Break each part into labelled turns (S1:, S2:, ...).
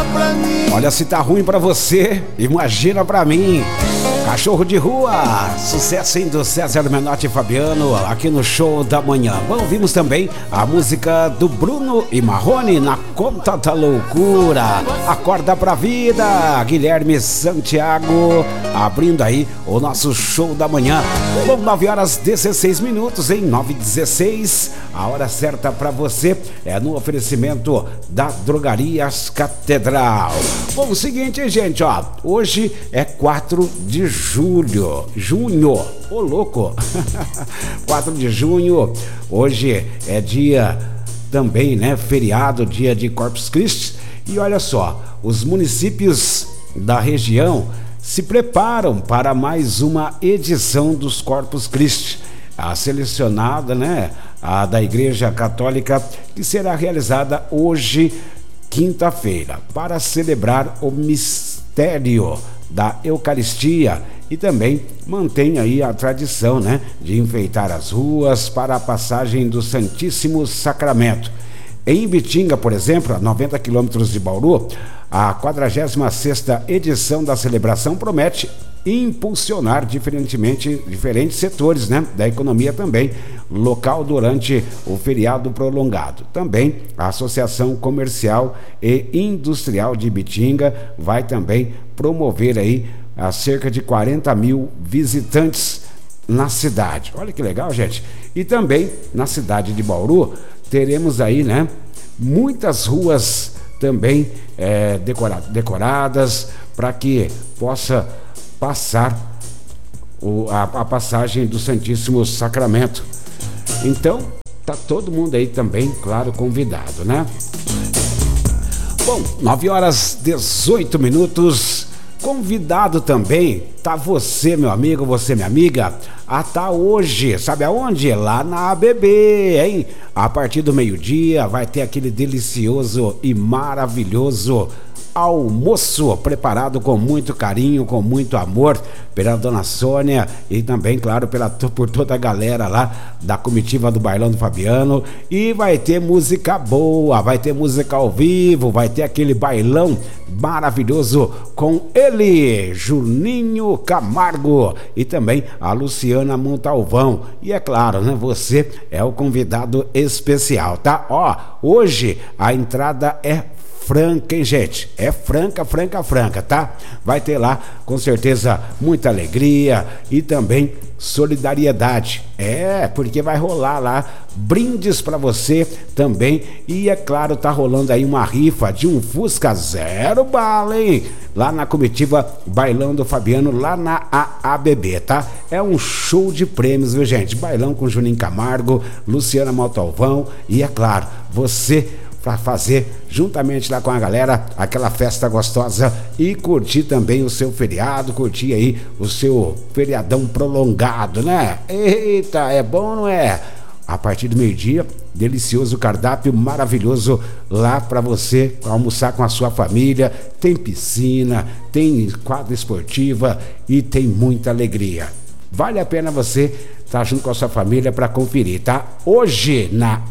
S1: Olha, se tá ruim pra você, imagina pra mim. Cachorro de Rua, sucesso hein, do César Menotti e Fabiano, aqui no Show da Manhã. Bom, ouvimos também a música do Bruno e Marrone, Na Conta da Loucura. Acorda pra vida, Guilherme Santiago, abrindo aí o nosso Show da Manhã. Bom, 9h16, hein? 9h16, a hora certa pra você é no oferecimento da Drogarias Catedral. Bom, o seguinte, gente, ó, hoje é 4 de junho, ô louco, 4 de junho, hoje é dia também, né, feriado, dia de Corpus Christi, e olha só, os municípios da região se preparam para mais uma edição dos Corpus Christi, a selecionada, né, a da Igreja Católica, que será realizada hoje, quinta-feira, para celebrar o mistério da Eucaristia e também mantém aí a tradição, né, de enfeitar as ruas para a passagem do Santíssimo Sacramento. Em Ibitinga, por exemplo, a 90 quilômetros de Bauru, a 46ª edição da celebração promete impulsionar diferentes setores, né, da economia também local durante o feriado prolongado. Também a Associação Comercial e Industrial de Ibitinga vai também promover aí a cerca de 40 mil visitantes na cidade. Olha que legal, gente. E também na cidade de Bauru teremos aí, né, muitas ruas também decoradas para que possa passar a passagem do Santíssimo Sacramento. Então, tá todo mundo aí também, claro, convidado, né? Bom, 9h18, convidado também tá você, meu amigo, você, minha amiga, a tá hoje, sabe aonde? Lá na ABB, hein? A partir do meio-dia vai ter aquele delicioso e maravilhoso almoço preparado com muito carinho, com muito amor pela dona Sônia e também, claro, por toda a galera lá da comitiva do Bailão do Fabiano. E vai ter música boa, vai ter música ao vivo, vai ter aquele bailão maravilhoso com ele, Juninho Camargo, e também a Luciana Montalvão. E é claro, né, você é o convidado especial, tá? Ó, hoje a entrada é franca, hein, gente? É franca, tá? Vai ter lá, com certeza, muita alegria e também solidariedade. É, porque vai rolar lá brindes pra você também. E é claro, tá rolando aí uma rifa de um Fusca 0 bala, hein? Lá na comitiva Bailão do Fabiano, lá na ABB, tá? É um show de prêmios, viu, gente? Bailão com Juninho Camargo, Luciana Montalvão e, é claro, você para fazer juntamente lá com a galera aquela festa gostosa e curtir também o seu feriado, curtir aí o seu feriadão prolongado, né? Eita, é bom, não é? A partir do meio-dia, delicioso cardápio maravilhoso lá para você almoçar com a sua família. Tem piscina, tem quadra esportiva e tem muita alegria. Vale a pena você estar junto com a sua família para conferir, tá? Hoje na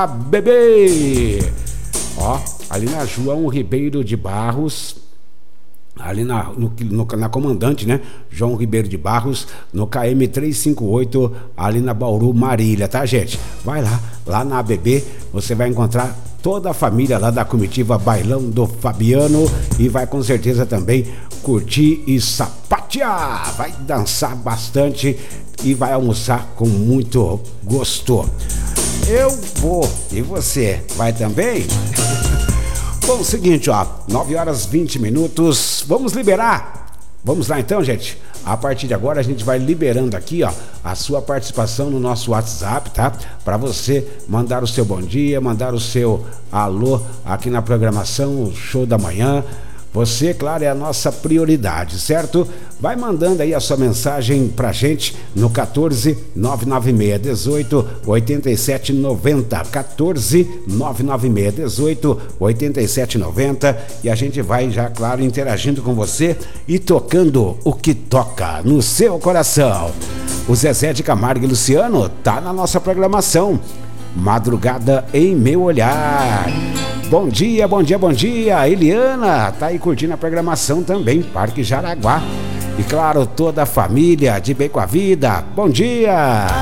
S1: AABB. Ó, ali na João Ribeiro de Barros, ali na Comandante, né? João Ribeiro de Barros, no KM 358, ali na Bauru Marília, tá, gente? Vai lá na ABB, você vai encontrar toda a família lá da comitiva Bailão do Fabiano e vai com certeza também curtir e sapatear, vai dançar bastante e vai almoçar com muito gosto. Eu vou, e você vai também? Bom, seguinte, ó, 9h20, vamos liberar. Vamos lá então, gente. A partir de agora a gente vai liberando aqui, ó, a sua participação no nosso WhatsApp, tá? Para você mandar o seu bom dia, mandar o seu alô aqui na programação Show da Manhã. Você, claro, é a nossa prioridade, certo? Vai mandando aí a sua mensagem pra gente no 14 996 18 87 90. 14 996 18 87 90. E a gente vai já, claro, interagindo com você e tocando o que toca no seu coração. O Zezé de Camargo e Luciano tá na nossa programação. Madrugada em Meu Olhar. Bom dia, bom dia, bom dia. Eliana tá aí curtindo a programação também, Parque Jaraguá. E claro, toda a família de Bem com a Vida. Bom dia.